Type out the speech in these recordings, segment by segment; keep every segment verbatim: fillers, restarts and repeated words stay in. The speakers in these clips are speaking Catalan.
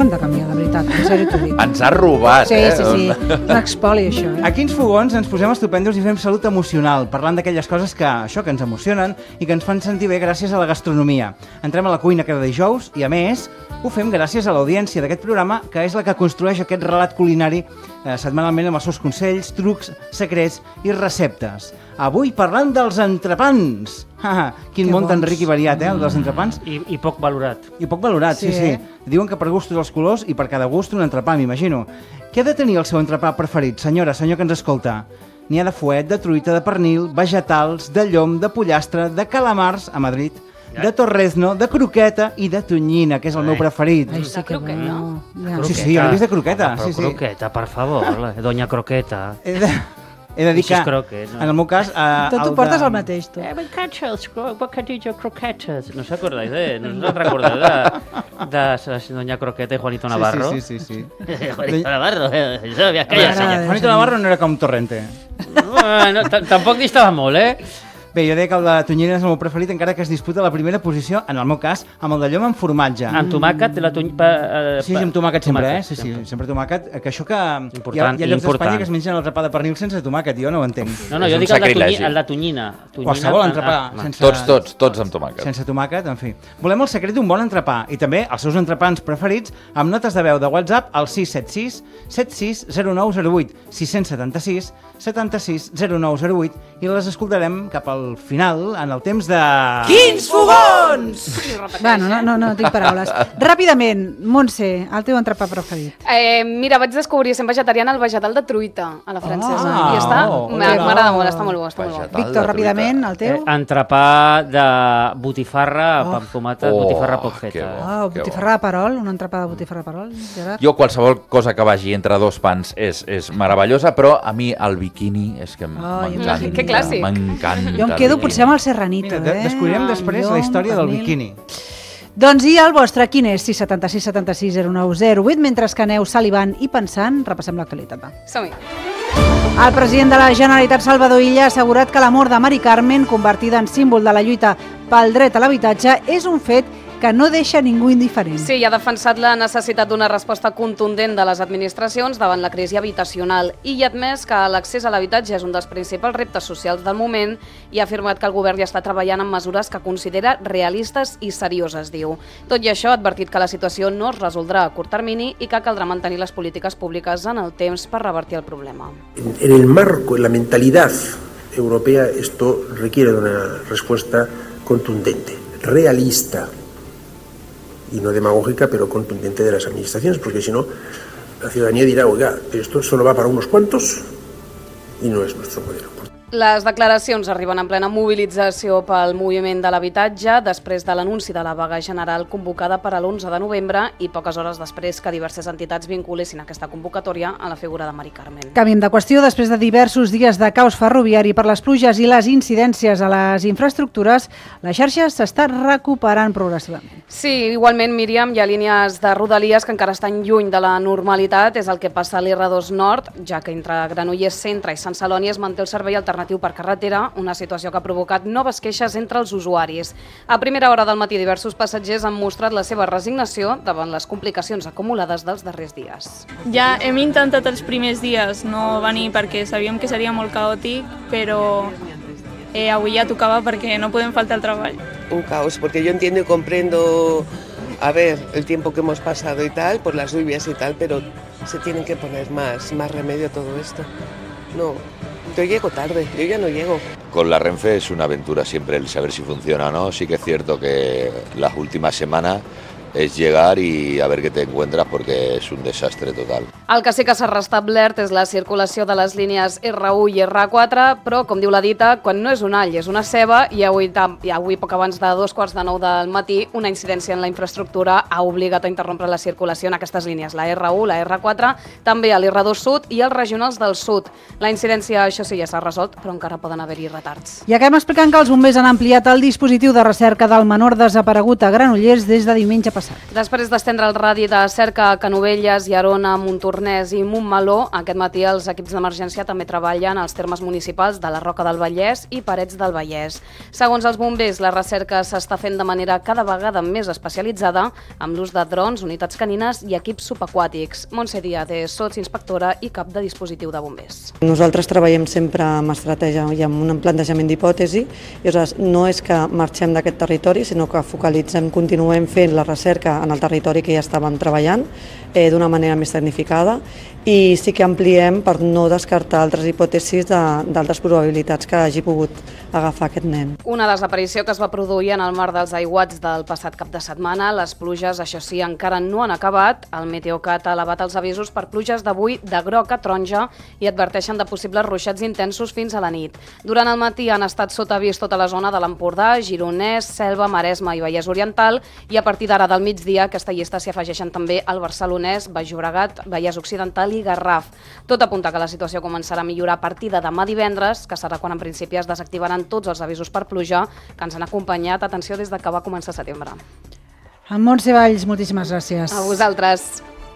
de canviar, de veritat, en sèrio t'ho dic. Ens ha robat, sí, eh? Sí, sí, sí, un expoli, això. Eh? A quins fogons ens posem estupendos i fem salut emocional, parlant d'aquelles coses que, això, que ens emocionen i que ens fan sentir bé gràcies a la gastronomia. Entrem a la cuina cada dijous i, a més, ho fem gràcies a l'audiència d'aquest programa, que és la que construeix aquest relat culinari eh, setmanalment amb els seus consells, trucs, secrets i receptes. Avui parlant dels entrepans. Ah, quin Que món tan bons. ric i variat, eh, el dels entrepans. I, i poc valorat. I poc valorat, sí, sí. Sí. sí. Diuen que per gustos els colors i per cada gust un entrepà, m'imagino. Què ha de tenir el seu entrepà preferit, senyora, senyor que ens escolta? N'hi ha de fuet, de truita, de pernil, vegetals, de llom, de pollastre, de calamars, a Madrid, de torrezno, de croqueta i de tonyina, que és el meu preferit. Ai, sí que croqueta. bueno. Ja. Sí, sí, jo l'he vist de croqueta. Home, però Sí, sí. croqueta, per favor, la doña croqueta. He de, he de dir que, Això és croquet, no? en el meu cas... Eh, Tot ho el portes de- al mateix, tu. Eh, m'encanta els cro bocadillo croquetes. ¿No os acordáis de, no os recordáis de, de, de doña Croqueta y Juanito Navarro? Sí, sí, sí. sí, sí. Juanito Navarro, eh, això havia que M'agrada. ja Juanito Navarro no era com Torrente. Bueno, t- tampoc distava molt, eh? Bé, jo deia que el de tonyina és el meu preferit, encara que es disputa la primera posició, en el meu cas, amb el de llom amb formatge. Amb tomàquet, la tony... Pa, eh, Sí, sí, amb tomàquet sempre, eh? Sí, sí, sempre tomàquet. Que això que... Important, hi ha, hi ha llocs important. d'Espanya que es mengen el entrepà de pernil sense tomàquet, jo no ho entenc. No, no, És jo un dic el de, sacrilegi. tonyi, el de tonyina. tonyina. Qualsevol entrepà Ah, sense... Tots, tots, tots amb tomàquet. Sense tomàquet, en fi. Volem el secret d'un bon entrepà i també els seus entrepans preferits amb notes de veu de WhatsApp al sis set sis set sis zero nou zero vuit sis set sis setanta sis zero nou zero vuit i les escoltarem cap al final en el temps de... Quins fogons! Bueno, no, no, no tinc paraules. Ràpidament, Montse, el teu entrepà preferit. Eh, mira, vaig descobrir, sent vegetariana, el vegetal de truita a la francesa. Ah, I està, oh, m'ha- oh, m'agrada oh. molt, està molt bo, està molt bo. Vegetal. de Víctor, truita. ràpidament, el Eh, teu. entrepà de botifarra, oh. amb tomata, Oh, botifarra poc que feta. bo. Oh, que botifarra de perol, un entrepà de botifarra de perol, Gerard. Jo qualsevol cosa que vagi entre dos pans és, és meravellosa, però a mi el biquini és que Ai, m'encanta. que clàssic. M'encanta. Jo em el quedo biquini. potser amb el serranito, Mira, eh? descobrirem després la Llom, història del pernil. biquini. Doncs i el vostre, quin és? sis set sis set sis zero nou zero vuit. Mentre que aneu salivant i pensant, repassem l'actualitat. va. Som-hi. El president de la Generalitat, Salvador Illa, ha assegurat que la mort de Mari Carmen, convertida en símbol de la lluita pel dret a l'habitatge, és un fet que no deixa ningú indiferent. Sí, i ha defensat la necessitat d'una resposta contundent de les administracions davant la crisi habitacional i ha admès que l'accés a l'habitatge és un dels principals reptes socials del moment i ha afirmat que el govern ja està treballant en mesures que considera realistes i serioses, diu. Tot i això, ha advertit que la situació no es resoldrà a curt termini i que caldrà mantenir les polítiques públiques en el temps per revertir el problema. En, en el marco, en la mentalidad europea, esto requiere de una respuesta contundente, realista y no demagógica, pero contundente de las administraciones, porque si no, la ciudadanía dirá, oiga, esto solo va para unos cuantos y no es nuestro modelo. Les declaracions arriben en plena mobilització pel moviment de l'habitatge després de l'anunci de la vaga general convocada per a l'onze de novembre i poques hores després que diverses entitats vinculessin aquesta convocatòria a la figura de Mari Carmen. Canviem de qüestió. Després de diversos dies de caos ferroviari per les pluges i les incidències a les infraestructures, la xarxa s'està recuperant progressivament. Sí, igualment, Míriam, hi ha línies de rodalies que encara estan lluny de la normalitat. És el que passa a l'R dos Nord, ja que entre Granollers Centre i Sant Celoni es manté el servei alternatiu per carretera, una situació que ha provocat noves queixes entre els usuaris. A primera hora del matí, diversos passatgers han mostrat la seva resignació davant les complicacions acumulades dels darrers dies. Ja hem intentat els primers dies no venir perquè sabíem que seria molt caòtic, però eh, avui ja tocava perquè no podem faltar al treball. Un caos, porque yo entiendo y comprendo, a ver, el tiempo que hemos pasado y tal, por las lluvias y tal, pero se tienen que poner más, más remedio a todo esto. No, yo llego tarde, yo ya no llego. Con la Renfe es una aventura siempre el saber si funciona o no. Sí que es cierto que las últimas semanas és llegar i a veure què t'encuentres perquè és un desastre total. El que sí que s'ha restablert és la circulació de les línies R u i R quatre, però, com diu la dita, quan no és un all, és una ceba, i avui, i avui poc abans de dos quarts de nou del matí, una incidència en la infraestructura ha obligat a interrompre la circulació en aquestes línies, la R u, la R quatre, també a l'R dos Sud i els regionals del Sud. La incidència, això sí, ja s'ha resolt, però encara poden haver-hi retards. I acabem explicant que els bombers han ampliat el dispositiu de recerca del menor desaparegut a Granollers des de diumenge passat. passat. Després d'estendre el radi de cerca a Canovelles, Llerona, Montornès i Montmeló, aquest matí els equips d'emergència també treballen als termes municipals de la Roca del Vallès i Parets del Vallès. Segons els bombers, la recerca s'està fent de manera cada vegada més especialitzada amb l'ús de drons, unitats canines i equips subaquàtics. Montse Díaz és sotsinspectora i cap de dispositiu de bombers. Nosaltres treballem sempre amb estratègia i amb un plantejament d'hipòtesi, i aleshores no és que marxem d'aquest territori, sinó que focalitzem, continuem fent la recerca en el territori que ja estàvem treballant eh, d'una manera més tecnificada, i sí que ampliem per no descartar altres hipòtesis d'altres probabilitats que hagi pogut agafar aquest nen. Una desaparició que es va produir en el mar dels aiguats del passat cap de setmana. Les pluges, això sí, encara no han acabat. El Meteocat ha elevat els avisos per pluges d'avui de groc a taronja i adverteixen de possibles ruixats intensos fins a la nit. Durant el matí han estat sota avís tota la zona de l'Empordà, Gironès, Selva, Maresme i Vallès Oriental, i a partir d'ara del migdia aquesta llista s'hi afegeixen també el Barcelonès, Baix Llobregat, Vallès Occidental i Garraf. Tot apunta que la situació començarà a millorar a partir de demà divendres, que serà quan en principi es desactivaran tots els avisos per pluja que ens han acompanyat, atenció, des de que va començar setembre. En Montse Valls, moltíssimes gràcies. A vosaltres.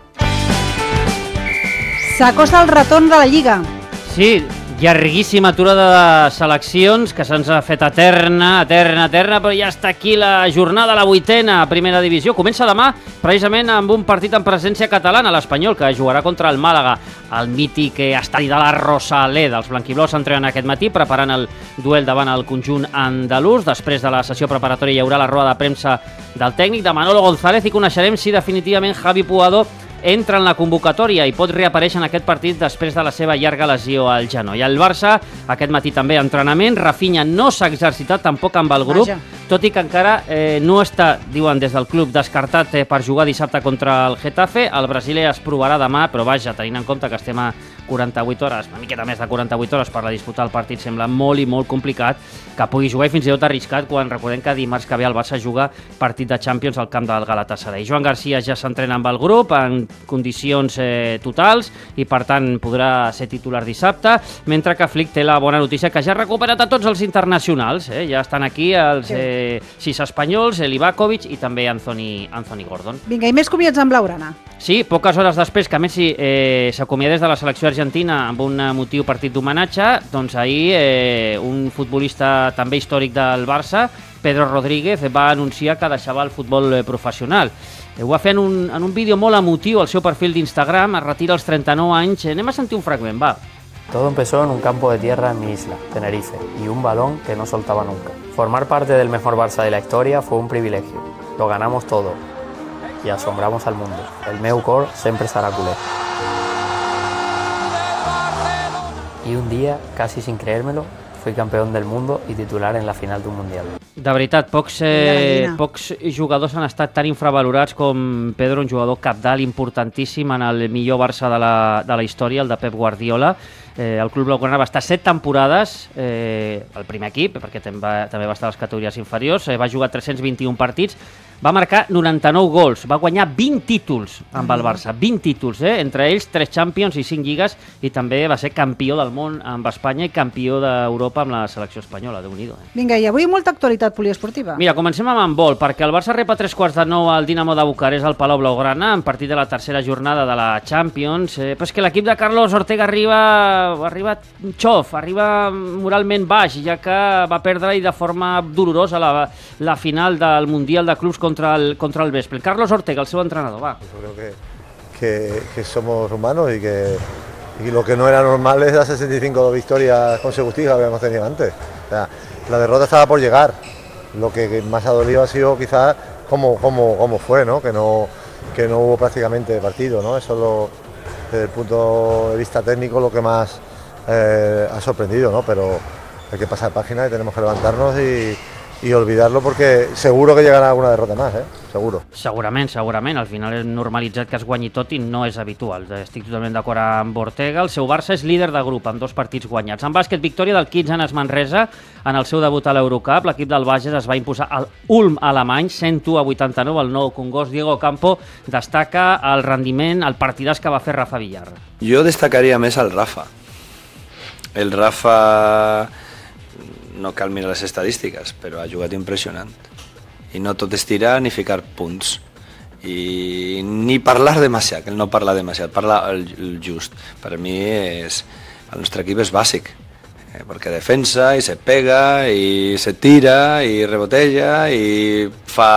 S'acosta el retorn de la Lliga. Sí, llarguíssima aturada de seleccions que se'ns ha fet eterna, eterna, eterna, però ja està aquí la jornada, la vuitena, primera divisió. Comença demà precisament amb un partit en presència catalana, l'Espanyol, que jugarà contra el Màlaga, el mític estadi de la Rosaleda. Els blanquiblors s'entrenen aquest matí preparant el duel davant el conjunt andalús. Després de la sessió preparatòria hi haurà la roda de premsa del tècnic, de Manolo González, i coneixerem si definitivament Javi Puado entra en la convocatòria i pot reaparèixer en aquest partit després de la seva llarga lesió al genoll. El Barça, aquest matí també entrenament. Rafinha no s'ha exercitat tampoc amb el grup, Vaja. tot i que encara eh, no està, diuen des del club, descartat eh, per jugar dissabte contra el Getafe. El brasiler es provarà demà, però vaja, tenint en compte que estem a quaranta-vuit hores, una miqueta més de quaranta-vuit hores per la disputar el partit, sembla molt i molt complicat que pugui jugar, i fins i tot arriscat quan recordem que dimarts que ve el Barça juga partit de Champions al camp del Galatasaray. Joan Garcia ja s'entrena amb el grup en condicions eh, totals i per tant podrà ser titular dissabte, mentre que Flick té la bona notícia que ja ha recuperat a tots els internacionals, eh? Ja estan aquí els eh, sis espanyols, Livakovic i també Anthony, Anthony Gordon. Vinga, i més comiats amb Blaugrana. Sí, poques hores després que Messi eh, s'acomiadés de la selecció argentina amb un emotiu partit d'homenatge, doncs ahir eh, un futbolista també històric del Barça, Pedro Rodríguez, va anunciar que deixava el futbol eh, professional. Eh, ho va fer en un, en un vídeo molt emotiu al seu perfil d'Instagram, es retira als trenta-nou anys. Anem a sentir un fragment, va. Todo empezó en un campo de tierra en mi isla, Tenerife, y un balón que no soltaba nunca. Formar parte del mejor Barça de la historia fue un privilegio. Lo ganamos todo y asombramos al mundo. El meu cor sempre serà culer. Y un día, casi sin creérmelo, fui campeón del mundo y titular en la final d'un mundial. De veritat, pocs, eh, pocs jugadors han estat tan infravalorats com Pedro, un jugador cabdal importantíssim en el millor Barça de la, de la història, el de Pep Guardiola. Eh, el club blaugrana va estar set temporades eh, al primer equip, perquè també va, també va estar a les categories inferiors, eh, va jugar tres-cents vint-i-un partits, va marcar noranta-nou gols, va guanyar vint títols amb el Barça, vint títols, eh? Entre ells tres Champions i cinc lligues, i també va ser campió del món amb Espanya i campió d'Europa amb la selecció espanyola, Déu-n'hi-do. Eh? Vinga, i avui molta actualitat poliesportiva. Mira, comencem amb handbol, perquè el Barça rep a tres quarts de nou al Dinamo de Bucarest al Palau Blaugrana, en partit de la tercera jornada de la Champions, eh, però és que l'equip de Carlos Ortega arriba, arriba xof, arriba moralment baix, ja que va perdre i de forma dolorosa la, la final del Mundial de Clubs contra el, contra el Vespre. Carlos Ortega, el seu entrenador, va. Yo creo que, que, que somos humanos y que y lo que no era normal es las sesenta y cinco victorias consecutivas que habíamos tenido antes. O sea, la derrota estaba por llegar. Lo que más ha dolido ha sido quizás cómo, cómo, cómo fue, ¿no? Que no que no hubo prácticamente partido, ¿no? Eso es lo, desde el punto de vista técnico lo que más eh, ha sorprendido, ¿no? Pero hay que pasar página y tenemos que levantarnos y i olvidar-lo perquè seguro que llegarà alguna derrota més, eh? Seguro. Segurament, segurament. Al final és normalitzat que es guanyi tot i no és habitual. Estic totalment d'acord amb Ortega. El seu Barça és líder de grup amb dos partits guanyats. En bàsquet, victòria del Kitsanes Manresa en el seu debut a l'Eurocup. L'equip del Bages es va imposar al Ulm alemany, cent u a vuitanta-nou. El nou congós Diego Campo destaca el rendiment, el partidàs que va fer Rafa Villar. Jo destacaria més el Rafa. El Rafa... no cal mirar les estadístiques, però ha jugat impressionant. I no tot és tirar ni ficar punts. y ni parlar demasiado, que él no parla demasiado, parla el, el just. Per mi és, el nostre equip és bàsic, eh, perquè defensa i se pega i se tira i rebotella i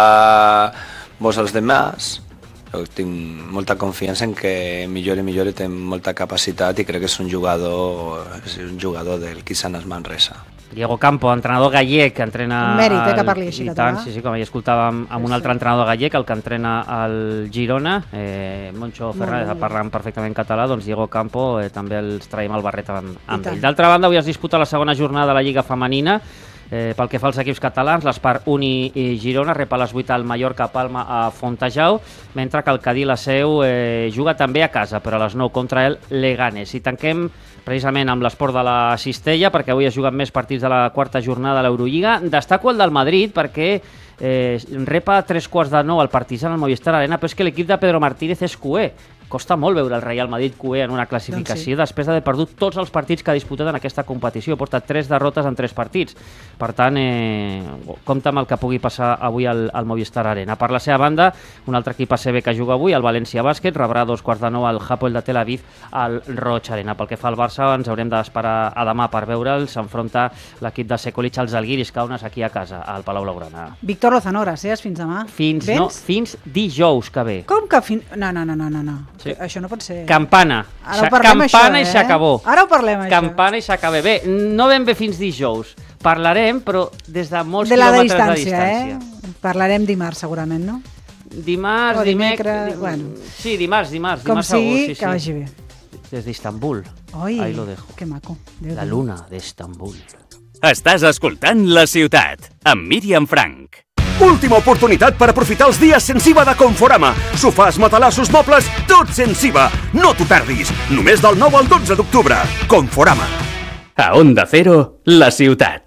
fa vos als demás. Jo tinc molta confiança en que millora i millora, té molta capacitat i crec que és un jugador, és un jugador del Kisanas Manresa. Diego Campo, entrenador gallec, que entrena... Un mèrit, eh, que parli així i català. tant, sí, sí, com ahir escoltàvem amb un altre entrenador gallec, el que entrena al Girona, eh, Moncho Fernández, parlant perfectament català, doncs Diego Campo eh, també els traiem al barret amb, amb ell. D'altra banda, avui es disputa la segona jornada de la Lliga Femenina. Eh, pel que fa als equips catalans, l'Espar Uni i Girona rep a les vuit al Mallorca Palma a Fontejau, mentre que el Cadí la Seu eh, juga també a casa, però a les nou contra el Leganés. I tanquem precisament amb l'esport de la Cistella, perquè avui es juguen més partits de la quarta jornada de l'Eurolliga. Destaco el del Madrid, perquè eh, rep a tres quarts de nou el Partizan al Movistar Arena, però és que l'equip de Pedro Martínez és cué. Costa molt veure el Real Madrid cué en una classificació, doncs sí, després d'haver perdut tots els partits que ha disputat en aquesta competició. Porta tres derrotes en tres partits. Per tant, eh, compta amb el que pugui passar avui al, al Movistar Arena. Per la seva banda, un altre equip A C B que juga avui, el València Bàsquet, rebrà a dos quarts de nou al Hapoel de Tel Aviv al Roig Arena. Pel que fa al Barça, ens haurem d'esperar a demà per veure'l. S'enfronta l'equip de Sekulic als Žalgiris Kaunas aquí a casa, al Palau Blaugrana. Víctor Lozano, gràcies. Fins demà. Fins, no, fins dijous que ve. Com que fins... No, no, no, no, no. no. Sí. Això no pot ser. Campana. Ara ho parlem, Campana això, i eh? s'acabó. Ara ho parlem, això. Campana i s'acabó. Bé, no ben bé fins dijous. Parlarem, però des de molts de la quilòmetres de de distància. distància. Eh? Parlarem dimarts, segurament, no? Dimarts, o dimecres... dimecres... Bueno. Sí, dimarts, dimarts. Com dimarts sigui, segur, sí, que sí. vagi bé. Desde Istanbul. Oi, ahí lo dejo. Que maco. Déu la Déu. luna d'Istanbul. Estàs escoltant La Ciutat, amb Míriam Frank. Última oportunitat per aprofitar els dies sense I V A de Conforama. Sofàs, matalassos, mobles, tot sense I V A. No t'ho perdis. Només del nou al dotze d'octubre. Conforama. A Onda Cero, La Ciutat.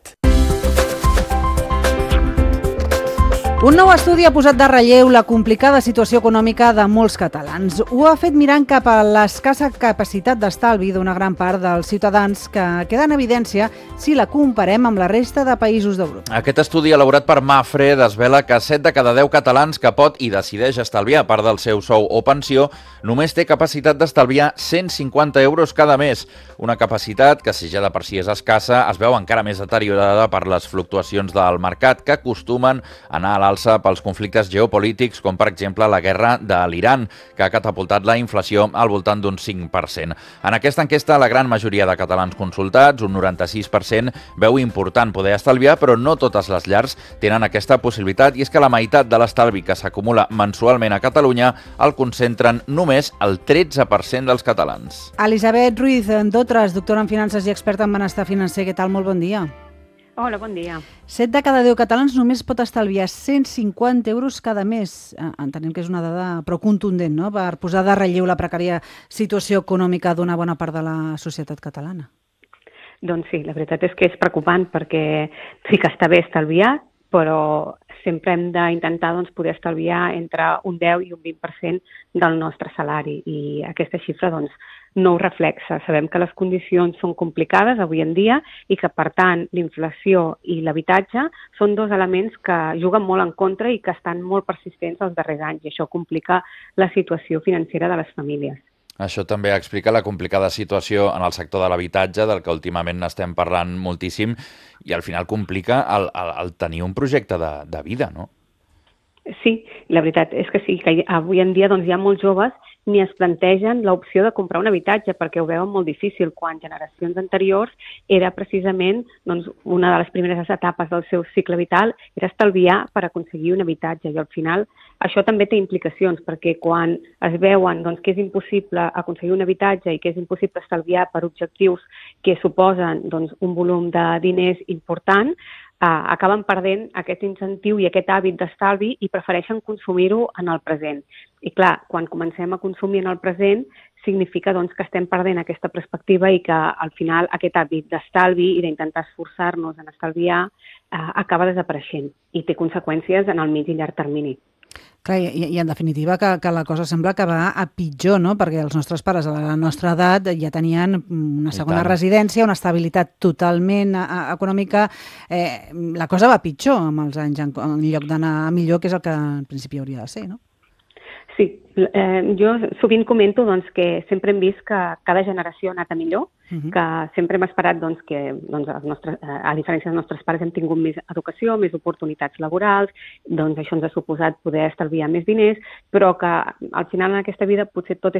Un nou estudi ha posat de relleu la complicada situació econòmica de molts catalans. Ho ha fet mirant cap a l'escassa capacitat d'estalvi d'una gran part dels ciutadans, que queda en evidència si la comparem amb la resta de països d'Europa. Aquest estudi elaborat per Mafre desvela que set de cada deu catalans que pot i decideix estalviar a part del seu sou o pensió només té capacitat d'estalviar cent cinquanta euros cada mes. Una capacitat que, si ja de per si és escassa, es veu encara més deteriorada per les fluctuacions del mercat, que acostumen a anar a l'alça pels conflictes geopolítics, com per exemple la guerra de l'Iran, que ha catapultat la inflació al voltant d'un cinc per cent. En aquesta enquesta, la gran majoria de catalans consultats, un noranta-sis per cent, veu important poder estalviar, però no totes les llars tenen aquesta possibilitat, i és que la meitat de l'estalvi que s'acumula mensualment a Catalunya el concentren només el tretze per cent dels catalans. Elisabet Ruiz Dotres, doctora en finances i experta en benestar financer. Què tal? Molt bon dia. Hola, bon dia. set de cada deu catalans només pot estalviar cent cinquanta euros cada mes. Entenem que és una dada prou contundent, no?, per posar de relleu la precària situació econòmica d'una bona part de la societat catalana. Doncs sí, la veritat és que és preocupant, perquè sí que està bé estalviar, però sempre hem d'intentar doncs, poder estalviar entre un deu i un vint per cent del nostre salari, i aquesta xifra doncs, no ho reflexa. Sabem que les condicions són complicades avui en dia i que, per tant, l'inflació i l'habitatge són dos elements que juguen molt en contra i que estan molt persistents els darrers anys, i això complica la situació financera de les famílies. Això també explica la complicada situació en el sector de l'habitatge, del que últimament n'estem parlant moltíssim, i al final complica el, el, el tenir un projecte de, de vida, no? Sí, la veritat és que sí, que avui en dia doncs, hi ha molts joves ni es plantegen l'opció de comprar un habitatge perquè ho veuen molt difícil, quan generacions anteriors era precisament doncs, una de les primeres etapes del seu cicle vital era estalviar per aconseguir un habitatge, i al final això també té implicacions, perquè quan es veuen doncs, que és impossible aconseguir un habitatge i que és impossible estalviar per objectius que suposen doncs, un volum de diners important, Uh, acaben perdent aquest incentiu i aquest hàbit d'estalvi i prefereixen consumir-ho en el present. I clar, quan comencem a consumir en el present, significa doncs, que estem perdent aquesta perspectiva i que al final aquest hàbit d'estalvi i d'intentar esforçar-nos en estalviar uh, acaba desapareixent i té conseqüències en el mig i llarg termini. Clar, i, i en definitiva que, que la cosa sembla que va a pitjor, no? Perquè els nostres pares a la nostra edat ja tenien una segona residència, una estabilitat totalment a, a, econòmica. Eh, la cosa va pitjor amb els anys, en, en lloc d'anar a millor, que és el que en principi hauria de ser, no? Eh, jo sovint comento doncs, que sempre hem vist que cada generació ha anat a millor, uh-huh. que sempre hem esperat doncs, que, doncs, els nostres, a diferència dels nostres pares, hem tingut més educació, més oportunitats laborals, doncs això ens ha suposat poder estalviar més diners, però que al final en aquesta vida potser tot és